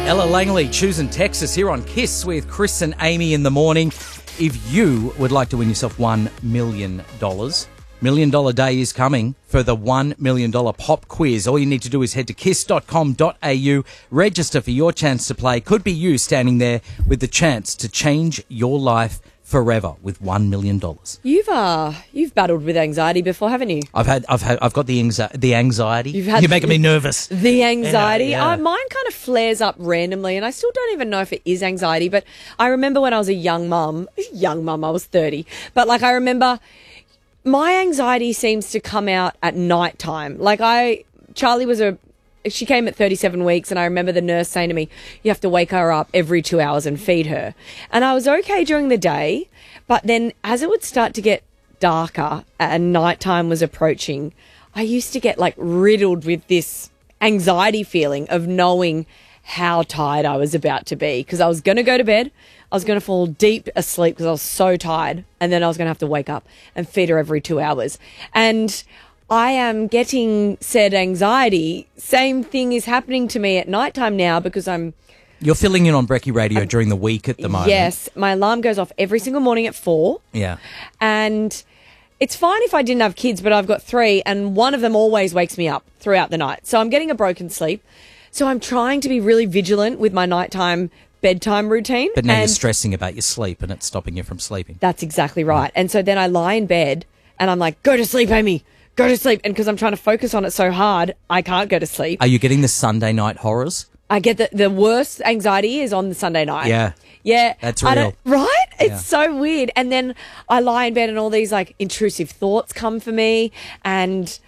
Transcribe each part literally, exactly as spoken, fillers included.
Ella Langley, choosing Texas here on Kiss with Chris and Amy in the morning. If you would like to win yourself one million dollars, Million Dollar Day is coming for the one million dollars pop quiz. All you need to do is head to kiss dot com dot a u, register for your chance to play. Could be you standing there with the chance to change your life forever with one million dollars. You've uh, you've battled with anxiety before, haven't you? I've had, I've had, I've got the anxi- the anxiety. You've had You're making me nervous. The anxiety. Yeah, yeah. Uh, mine kind of flares up randomly, and I still don't even know if it is anxiety. But I remember when I was a young mum, young mum, I was thirty, but like I remember my anxiety seems to come out at night time. Like I, Charlie was a, she came at thirty-seven weeks, and I remember the nurse saying to me, you have to wake her up every two hours and feed her. And I was okay during the day, but then as it would start to get darker and nighttime was approaching, I used to get like riddled with this anxiety feeling of knowing how tired I was about to be, because I was going to go to bed. I was going to fall deep asleep because I was so tired, and then I was going to have to wake up and feed her every two hours. And I am getting said anxiety. Same thing is happening to me at nighttime now because I'm... You're filling in on Brekkie Radio um, during the week at the moment. Yes. My alarm goes off every single morning at four. Yeah. And it's fine if I didn't have kids, but I've got three, and one of them always wakes me up throughout the night. So I'm getting a broken sleep. So I'm trying to be really vigilant with my nighttime bedtime routine. But now and you're stressing about your sleep, and it's stopping you from sleeping. That's exactly right. And so then I lie in bed and I'm like, go to sleep, Amy, go to sleep. And because I'm trying to focus on it so hard, I can't go to sleep. Are you getting the Sunday night horrors? I get the, the worst anxiety is on the Sunday night. Yeah. Yeah. That's I real. don't- Right? It's Yeah. so weird. And then I lie in bed and all these like intrusive thoughts come for me, and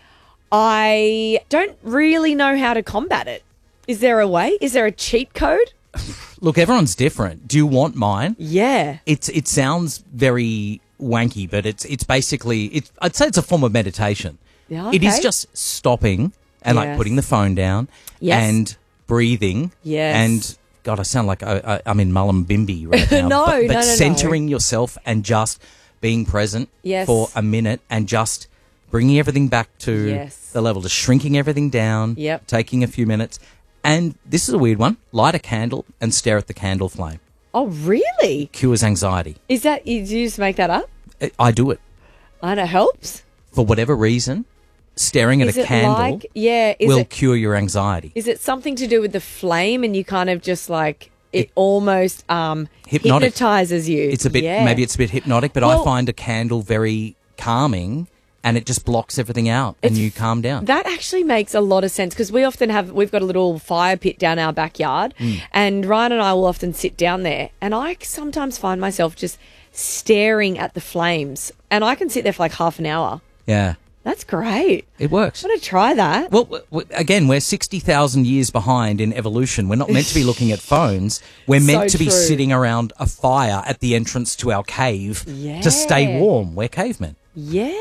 I don't really know how to combat it. Is there a way? Is there a cheat code? Look, everyone's different. Do you want mine? Yeah. It's it sounds very wanky, but it's it's basically it's I'd say it's a form of meditation. Yeah, It is okay. just stopping and like Yes. putting the phone down Yes. and breathing. Yes. And God, I sound like I, I, I'm in Mullumbimby right now. No, but, but no, no, no. centering yourself and just being present Yes. for a minute and just bringing everything back to Yes. the level, just shrinking everything down. Yep. Taking a few minutes. And this is a weird one. Light a candle and stare at the candle flame. Oh, really? Cures anxiety. Is that, did you just make that up? I- I do it. And it helps? For whatever reason, staring at Is a it candle like, yeah, is will it, cure your anxiety. is it something to do with the flame and you kind of just like, it, It- almost um, Hypnotic. hypnotizes you? It's a bit, Yeah. maybe it's a bit hypnotic, but I Well- find a candle very calming and it just blocks everything out and It's- you calm down. That actually makes a lot of sense, because we often have, we've got a little fire pit down our backyard, Mm. and Ryan and I will often sit down there, and I sometimes find myself just staring at the flames, and I can sit there for like half an hour. yeah, That's great. it works. I'm going to try that. Well, w- w- again, we're sixty thousand years behind in evolution. We're not meant to be looking at phones. We're meant So to be true. sitting around a fire at the entrance to our cave to stay Yeah. warm. We're cavemen. Yeah.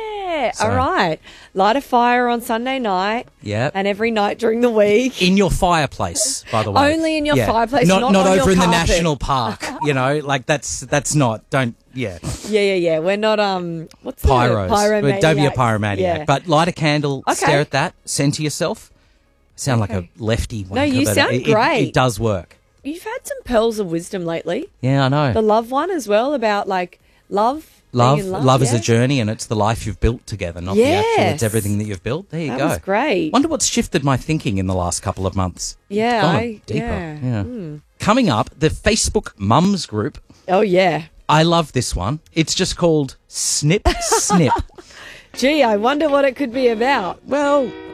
So- All right. Light a fire on Sunday night. Yep. And every night during the week. In your fireplace, by the way. Only in your fireplace, not not not on over your in the carpet. national park. You know, like that's that's not. Don't yeah. Yeah, yeah, yeah. We're not, um, what's the Pyros. Pyromaniacs. Don't be a pyromaniac. Yeah. But light a candle, Okay. stare at that, center yourself. Sound like Okay. a lefty. No, wanker, you but sound it, it- great. It does work. You've had some pearls of wisdom lately. Yeah, I know. The love one as well, about like love. Love, being in love, love, is yeah. a journey, and it's the life you've built together, not the actual. Yes. It's everything that you've built. There you That go. was great. Wonder what's shifted my thinking in the last couple of months. Yeah, Gone I- deeper. yeah. Hmm. Coming up, the Facebook Mums group. Oh, yeah. I love this one. It's just called Snip Snip. Gee, I wonder what it could be about. Well,